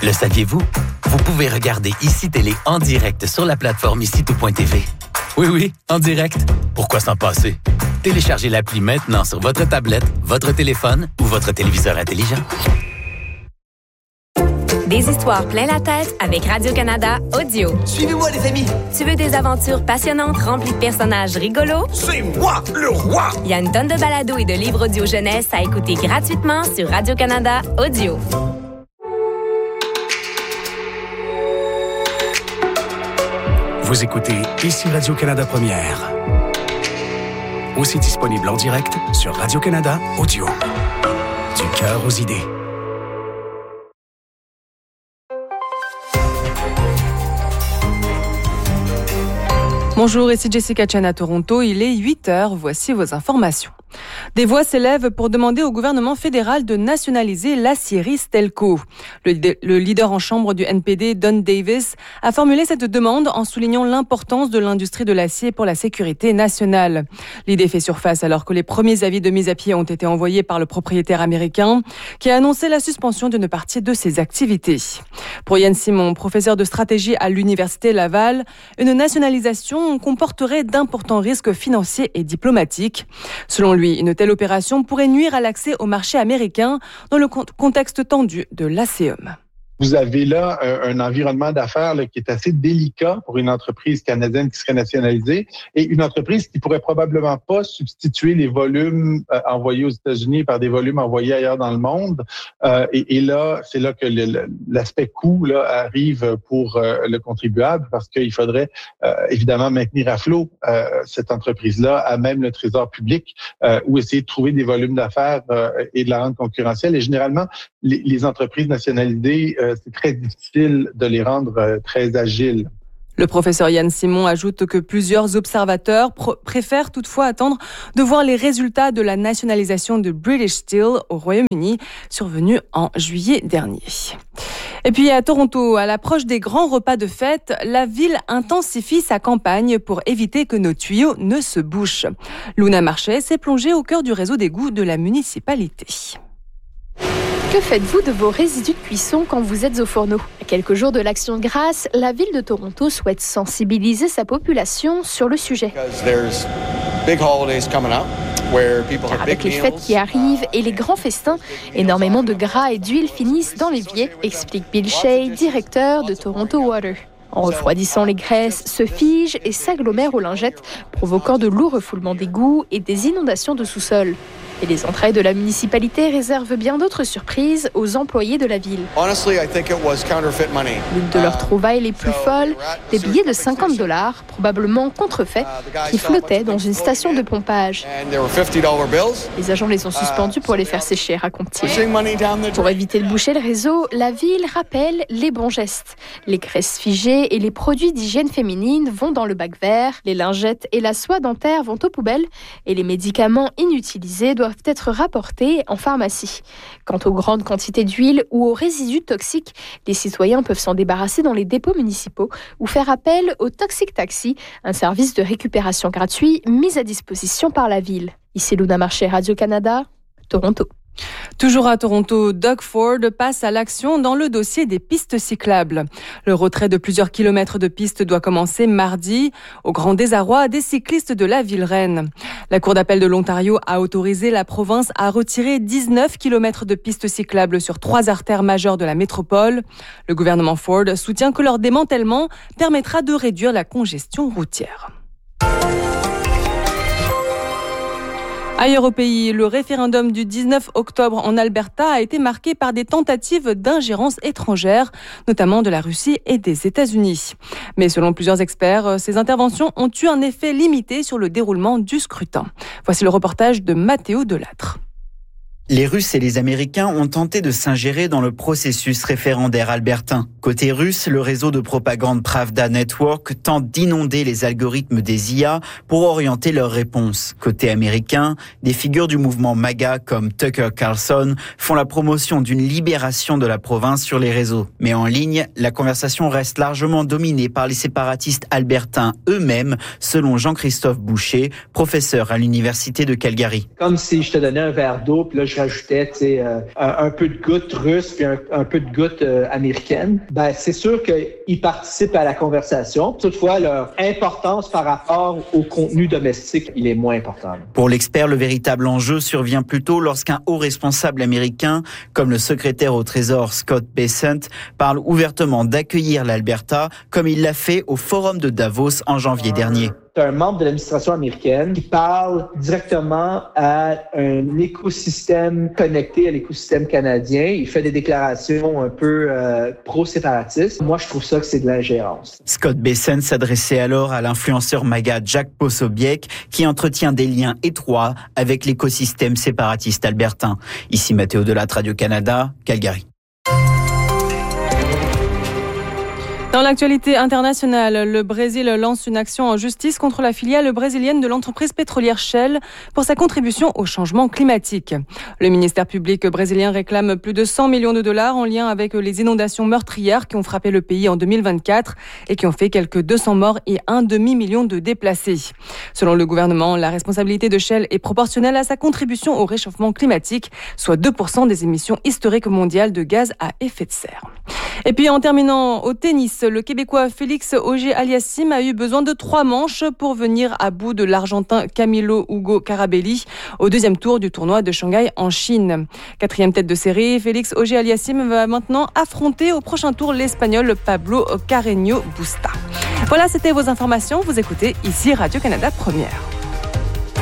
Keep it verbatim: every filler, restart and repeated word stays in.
Le saviez-vous? Vous pouvez regarder Ici Télé en direct sur la plateforme ici tout point t v. Oui, oui, en direct. Pourquoi s'en passer? Téléchargez l'appli maintenant sur votre tablette, votre téléphone ou votre téléviseur intelligent. Des histoires plein la tête avec Radio-Canada Audio. Suivez-moi, les amis! Tu veux des aventures passionnantes remplies de personnages rigolos? C'est moi, le roi! Il y a une tonne de balados et de livres audio jeunesse à écouter gratuitement sur Radio-Canada Audio. Vous écoutez Ici Radio-Canada Première. Aussi disponible en direct sur Radio-Canada Audio. Du cœur aux idées. Bonjour, ici Jessica Chen à Toronto. Il est huit heures. Voici vos informations. Des voix s'élèvent pour demander au gouvernement fédéral de nationaliser l'acierie Stelco. Le, le leader en chambre du N P D, Don Davis, a formulé cette demande en soulignant l'importance de l'industrie de l'acier pour la sécurité nationale. L'idée fait surface alors que les premiers avis de mise à pied ont été envoyés par le propriétaire américain qui a annoncé la suspension d'une partie de ses activités. Pour Yann Simon, professeur de stratégie à l'Université Laval, une nationalisation comporterait d'importants risques financiers et diplomatiques. Selon lui, une telle opération pourrait nuire à l'accès au marché américain dans le contexte tendu de l'A C E M. Vous avez là un, un environnement d'affaires là, qui est assez délicat pour une entreprise canadienne qui serait nationalisée et une entreprise qui pourrait probablement pas substituer les volumes euh, envoyés aux États-Unis par des volumes envoyés ailleurs dans le monde. Euh, et, et là, c'est là que le, l'aspect coût là, arrive pour euh, le contribuable parce qu'il faudrait euh, évidemment maintenir à flot euh, cette entreprise-là à même le trésor public euh, ou essayer de trouver des volumes d'affaires euh, et de la rendre concurrentielle. Et généralement, les, les entreprises nationalisées euh, c'est très difficile de les rendre euh, très agiles. Le professeur Yann Simon ajoute que plusieurs observateurs pr- préfèrent toutefois attendre de voir les résultats de la nationalisation de British Steel au Royaume-Uni, survenue en juillet dernier. Et puis à Toronto, à l'approche des grands repas de fête, la ville intensifie sa campagne pour éviter que nos tuyaux ne se bouchent. Luna Marchais s'est plongée au cœur du réseau d'égouts de la municipalité. Que faites-vous de vos résidus de cuisson quand vous êtes au fourneau? À quelques jours de l'Action de grâce, la ville de Toronto souhaite sensibiliser sa population sur le sujet. Car avec les fêtes qui arrivent et les grands festins, énormément de gras et d'huile finissent dans l'évier, explique Bill Shea, directeur de Toronto Water. En refroidissant, les graisses se figent et s'agglomèrent aux lingettes, provoquant de lourds refoulements d'égouts et des inondations de sous-sol. Et les entrailles de la municipalité réservent bien d'autres surprises aux employés de la ville. L'une de leurs trouvailles les plus folles, des billets de cinquante dollars, probablement contrefaits, qui flottaient dans une station de pompage. Les agents les ont suspendus pour les faire sécher, raconte-t-il. Pour éviter de boucher le réseau, la ville rappelle les bons gestes. Les graisses figées et les produits d'hygiène féminine vont dans le bac vert, les lingettes et la soie dentaire vont aux poubelles et les médicaments inutilisés doivent être rapportés en pharmacie. Quant aux grandes quantités d'huile ou aux résidus toxiques, les citoyens peuvent s'en débarrasser dans les dépôts municipaux ou faire appel au Toxic Taxi, un service de récupération gratuit mis à disposition par la ville. Ici Luna Marchais, Radio-Canada, Toronto. Toujours à Toronto, Doug Ford passe à l'action dans le dossier des pistes cyclables. Le retrait de plusieurs kilomètres de pistes doit commencer mardi, au grand désarroi des cyclistes de la ville-reine. La Cour d'appel de l'Ontario a autorisé la province à retirer dix-neuf kilomètres de pistes cyclables sur trois artères majeures de la métropole. Le gouvernement Ford soutient que leur démantèlement permettra de réduire la congestion routière. Ailleurs au pays, le référendum du dix-neuf octobre en Alberta a été marqué par des tentatives d'ingérence étrangère, notamment de la Russie et des États-Unis. Mais selon plusieurs experts, ces interventions ont eu un effet limité sur le déroulement du scrutin. Voici le reportage de Mathéo Delattre. Les Russes et les Américains ont tenté de s'ingérer dans le processus référendaire albertain. Côté russe, le réseau de propagande Pravda Network tente d'inonder les algorithmes des I A pour orienter leurs réponses. Côté américain, des figures du mouvement MAGA comme Tucker Carlson font la promotion d'une libération de la province sur les réseaux. Mais en ligne, la conversation reste largement dominée par les séparatistes albertains eux-mêmes, selon Jean-Christophe Boucher, professeur à l'université de Calgary. Comme si je te donnais un verre d'eau, puis là, je rajoutais euh, un, un peu de gouttes russes puis un, un peu de gouttes euh, américaines, ben, c'est sûr qu'ils participent à la conversation. Toutefois, leur importance par rapport au contenu domestique, il est moins important. Pour l'expert, le véritable enjeu survient plutôt lorsqu'un haut responsable américain, comme le secrétaire au Trésor Scott Bessent, parle ouvertement d'accueillir l'Alberta, comme il l'a fait au Forum de Davos en janvier dernier. C'est un membre de l'administration américaine qui parle directement à un écosystème connecté à l'écosystème canadien. Il fait des déclarations un peu euh, pro-séparatistes. Moi, je trouve ça que c'est de l'ingérence. Scott Bessent s'adressait alors à l'influenceur MAGA Jack Posobiec, qui entretient des liens étroits avec l'écosystème séparatiste albertain. Ici Mathéo Delatte, Radio-Canada, Calgary. Dans l'actualité internationale, le Brésil lance une action en justice contre la filiale brésilienne de l'entreprise pétrolière Shell pour sa contribution au changement climatique. Le ministère public brésilien réclame plus de cent millions de dollars en lien avec les inondations meurtrières qui ont frappé le pays en deux mille vingt-quatre et qui ont fait quelques deux cents morts et un demi-million de déplacés. Selon le gouvernement, la responsabilité de Shell est proportionnelle à sa contribution au réchauffement climatique, soit deux pour cent des émissions historiques mondiales de gaz à effet de serre. Et puis en terminant au tennis, le Québécois Félix Auger-Aliassime a eu besoin de trois manches pour venir à bout de l'Argentin Camilo Hugo Carabelli au deuxième tour du tournoi de Shanghai en Chine. Quatrième tête de série, Félix Auger-Aliassime va maintenant affronter au prochain tour l'Espagnol Pablo Carreño Busta. Voilà, c'était vos informations. Vous écoutez ici Radio-Canada Première.